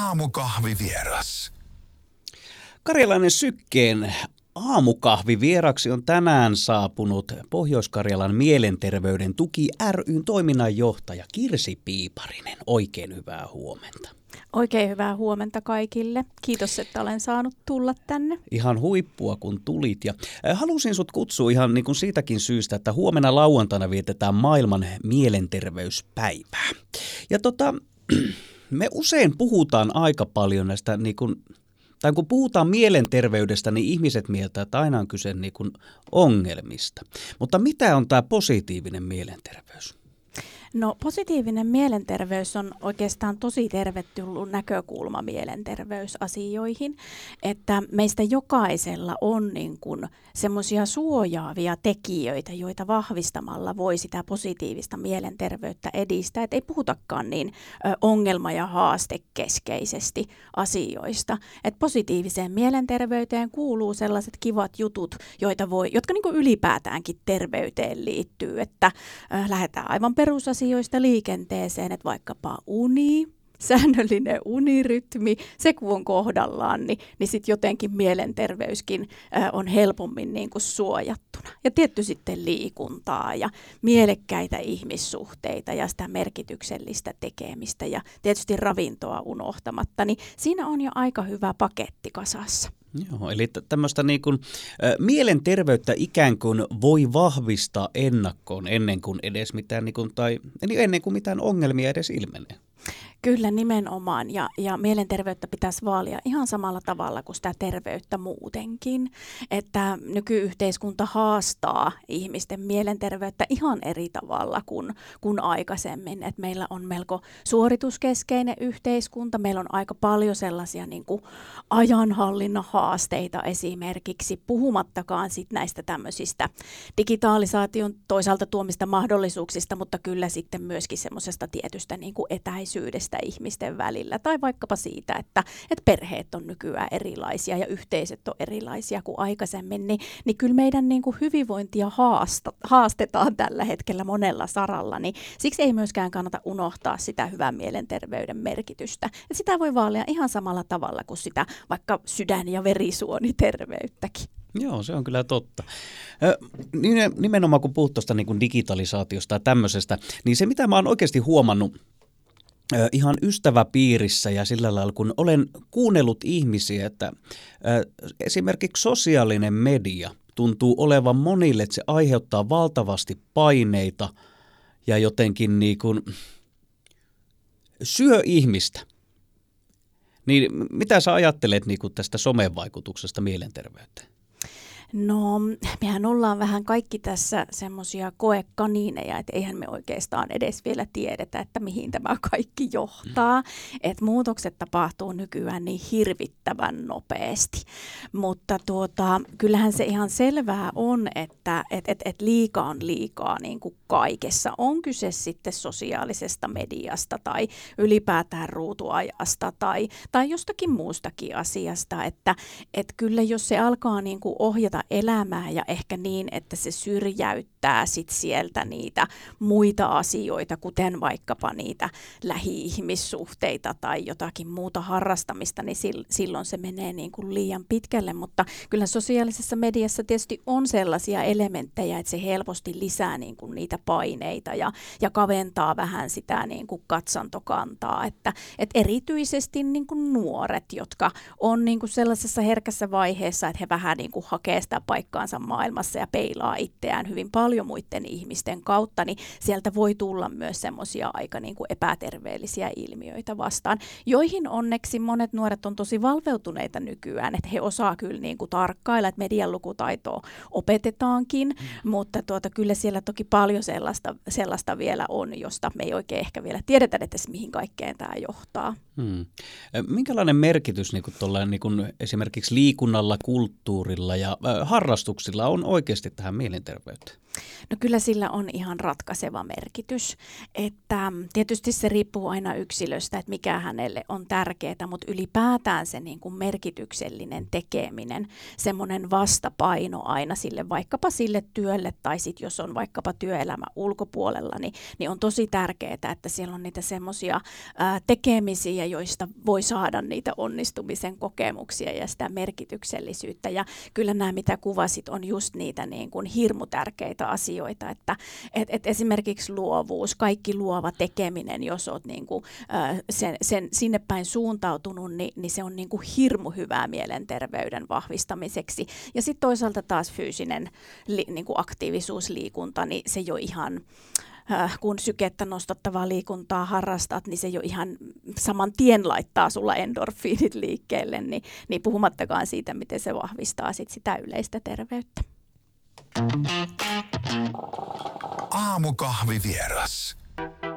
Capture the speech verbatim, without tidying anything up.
Aamukahvivieras. Karjalainen Sykkeen aamukahvivieraksi on tänään saapunut Pohjois-Karjalan Mielenterveyden tuki ry:n toiminnanjohtaja Kirsi Piiparinen. Oikein hyvää huomenta. Oikein hyvää huomenta kaikille. Kiitos, että olen saanut tulla tänne. Ihan huippua, kun tulit. Ja halusin sut kutsua ihan niin kuin siitäkin syystä, että huomenna lauantaina vietetään maailman mielenterveyspäivää. Ja tota, me usein puhutaan aika paljon näistä, niin kuin, tai kun puhutaan mielenterveydestä, niin ihmiset mieltää, että aina on kyse niin kuin ongelmista. Mutta mitä on tämä positiivinen mielenterveys? No, positiivinen mielenterveys on oikeastaan tosi tervetullut näkökulma mielenterveysasioihin, että meistä jokaisella on niin kuin semmoisia suojaavia tekijöitä, joita vahvistamalla voi sitä positiivista mielenterveyttä edistää. Et ei puhutakaan niin ö, ongelma- ja haastekeskeisesti asioista. Et positiiviseen mielenterveyteen kuuluu sellaiset kivat jutut, joita voi, jotka niin kuin ylipäätäänkin terveyteen liittyy, että ö, lähdetään aivan perusasioista asioista liikenteeseen, että vaikkapa uni, säännöllinen unirytmi, se kun on kohdallaan, niin, niin sitten jotenkin mielenterveyskin ä, on helpommin niin kuin suojattuna. Ja tietty sitten liikuntaa ja mielekkäitä ihmissuhteita ja sitä merkityksellistä tekemistä ja tietysti ravintoa unohtamatta, niin siinä on jo aika hyvä paketti kasassa. Joo, eli tämmöistä niin kuin, ä, mielenterveyttä ikään kuin voi vahvistaa ennakkoon ennen kuin edes mitään, niin kuin, tai ennen kuin mitään ongelmia edes ilmenee. Kyllä nimenomaan, ja, ja mielenterveyttä pitäisi vaalia ihan samalla tavalla kuin sitä terveyttä muutenkin, että nykyyhteiskunta haastaa ihmisten mielenterveyttä ihan eri tavalla kuin, kuin aikaisemmin, että meillä on melko suorituskeskeinen yhteiskunta, meillä on aika paljon sellaisia niin kuin ajanhallinnan haasteita esimerkiksi, puhumattakaan sit näistä tämmöisistä digitalisaation toisaalta tuomista mahdollisuuksista, mutta kyllä sitten myöskin semmoisesta tietystä niin kuin etäisyydestä ihmisten välillä, tai vaikkapa siitä, että, että perheet on nykyään erilaisia ja yhteisöt on erilaisia kuin aikaisemmin, niin, niin kyllä meidän niin kuin hyvinvointia haasta, haastetaan tällä hetkellä monella saralla, niin siksi ei myöskään kannata unohtaa sitä hyvän mielenterveyden merkitystä. Ja sitä voi vaalia ihan samalla tavalla kuin sitä vaikka sydän- ja verisuoniterveyttäkin. Joo, se on kyllä totta. Nimenomaan kun puhut tuosta niin kuin digitalisaatiosta ja tämmöisestä, niin se mitä mä oon oikeasti huomannut ihan ystäväpiirissä ja sillä lailla, kun olen kuunnellut ihmisiä, että esimerkiksi sosiaalinen media tuntuu olevan monille, että se aiheuttaa valtavasti paineita ja jotenkin niin kuin syö ihmistä. Niin mitä sä ajattelet niin kuin tästä somen vaikutuksesta mielenterveyteen? No, mehän ollaan vähän kaikki tässä semmoisia koekaniineja, että eihän me oikeastaan edes vielä tiedetä, että mihin tämä kaikki johtaa. Että muutokset tapahtuu nykyään niin hirvittävän nopeasti. Mutta tuota, kyllähän se ihan selvää on, että et, et, et liika on liikaa niin kuin kaikessa. On kyse sitten sosiaalisesta mediasta tai ylipäätään ruutuajasta tai, tai jostakin muustakin asiasta. Että et kyllä jos se alkaa niin kuin ohjata elämää ja ehkä niin, että se syrjäyttää sit sieltä niitä muita asioita, kuten vaikkapa niitä lähi-ihmissuhteita tai jotakin muuta harrastamista, niin silloin se menee niin kuin liian pitkälle, mutta kyllä sosiaalisessa mediassa tietysti on sellaisia elementtejä, että se helposti lisää niin kuin niitä paineita ja, ja kaventaa vähän sitä niin kuin katsantokantaa, että, että erityisesti niin kuin nuoret, jotka on niin kuin sellaisessa herkässä vaiheessa, että he vähän niin kuin hakee sitä paikkaansa maailmassa ja peilaa itseään hyvin paljon muiden ihmisten kautta, niin sieltä voi tulla myös semmoisia aika niin kuin epäterveellisiä ilmiöitä vastaan, joihin onneksi monet nuoret on tosi valveutuneita nykyään, että he osaa kyllä niin kuin tarkkailla, että median lukutaitoa opetetaankin, mm. mutta tuota, kyllä siellä toki paljon sellaista, sellaista vielä on, josta me ei oikein ehkä vielä tiedetä, että mihin kaikkeen tämä johtaa. Hmm. Minkälainen merkitys niin kuin tuolla, niin kuin esimerkiksi liikunnalla, kulttuurilla ja äh, harrastuksilla on oikeasti tähän mielenterveyteen? No kyllä sillä on ihan ratkaiseva merkitys, että tietysti se riippuu aina yksilöstä, että mikä hänelle on tärkeää, mutta ylipäätään se niin kuin merkityksellinen tekeminen, semmoinen vastapaino aina sille vaikkapa sille työlle tai sitten jos on vaikkapa työelämä ulkopuolella, niin, niin on tosi tärkeää, että siellä on niitä semmoisia tekemisiä, joista voi saada niitä onnistumisen kokemuksia ja sitä merkityksellisyyttä ja kyllä nämä mitä kuvasit on just niitä niin kuin hirmu tärkeitä asioita, että et, et esimerkiksi luovuus, kaikki luova tekeminen, jos olet niin kuin, sen, sen sinne päin suuntautunut, niin, niin se on niin kuin hirmu hyvää mielenterveyden vahvistamiseksi. Ja sitten toisaalta taas fyysinen li, niin kuin aktiivisuus, liikunta, niin se jo ihan, kun sykettä nostattavaa liikuntaa harrastat, niin se jo ihan saman tien laittaa sulla endorfiinit liikkeelle, niin, niin puhumattakaan siitä, miten se vahvistaa sit sitä yleistä terveyttä. Aamukahvivieras.